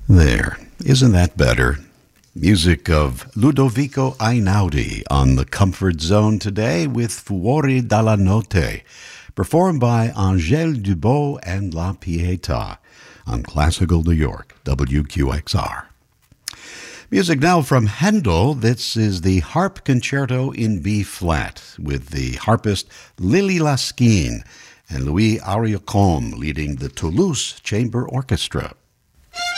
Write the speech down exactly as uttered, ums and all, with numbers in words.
There, isn't that better? Music of Ludovico Einaudi on the Comfort Zone today with Fuori dalla Notte, performed by Angèle Dubot and La Pietà on Classical New York, W Q X R. Music now from Handel. This is the Harp Concerto in B-flat with the harpist Lily Laskin and Louis Ariacombe leading the Toulouse Chamber Orchestra.